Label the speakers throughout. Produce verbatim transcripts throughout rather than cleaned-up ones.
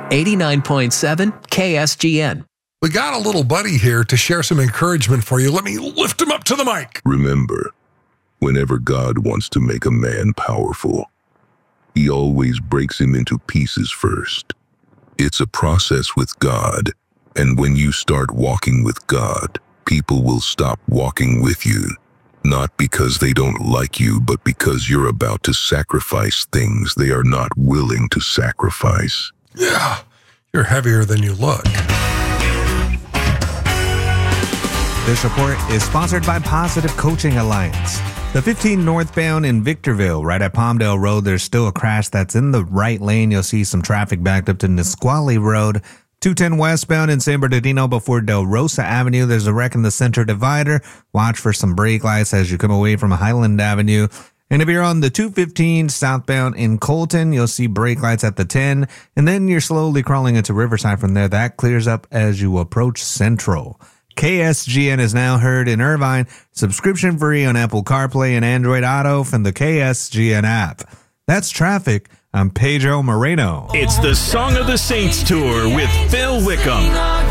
Speaker 1: eighty-nine point seven K S G N.
Speaker 2: We got a little buddy here to share some encouragement for you. Let me lift him up to the mic.
Speaker 3: Remember, whenever God wants to make a man powerful, he always breaks him into pieces first. It's a process with God, and when you start walking with God, people will stop walking with you. Not because they don't like you, but because you're about to sacrifice things they are not willing to sacrifice.
Speaker 2: Yeah, you're heavier than you look.
Speaker 4: This report is sponsored by Positive Coaching Alliance. The fifteen northbound in Victorville, right at Palmdale Road, there's still a crash that's in the right lane. You'll see some traffic backed up to Nisqually Road. two ten westbound in San Bernardino before Del Rosa Avenue, there's a wreck in the center divider. Watch for some brake lights as you come away from Highland Avenue. And if you're on the two fifteen southbound in Colton, you'll see brake lights at the ten. And then you're slowly crawling into Riverside from there. That clears up as you approach Central. K S G N is now heard in Irvine, subscription free on Apple CarPlay and Android Auto from the K S G N app. That's traffic. I'm Pedro Moreno.
Speaker 5: It's the Song of the Saints Tour with Phil Wickham.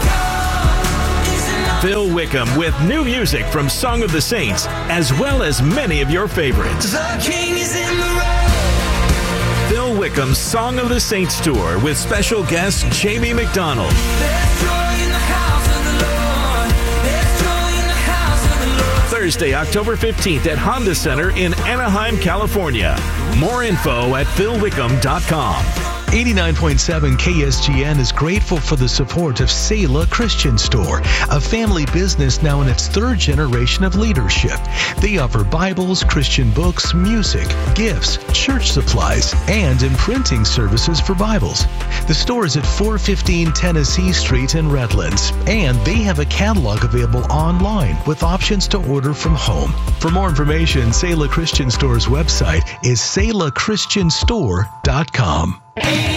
Speaker 5: Phil Wickham with new music from Song of the Saints, as well as many of your favorites.
Speaker 6: The King is in the road.
Speaker 5: Phil Wickham's Song of the Saints Tour with special guest Jamie McDonald.
Speaker 6: There's joy in the house of the Lord. There's joy in the house of the Lord.
Speaker 5: Thursday, October fifteenth at Honda Center in Anaheim, California. More info at phil wickham dot com.
Speaker 7: eighty-nine point seven K S G N is grateful for the support of Selah Christian Store, a family business now in its third generation of leadership. They offer Bibles, Christian books, music, gifts, church supplies, and imprinting services for Bibles. The store is at four fifteen Tennessee Street in Redlands, and they have a catalog available online with options to order from home. For more information, Selah Christian Store's website is selah christian store dot com.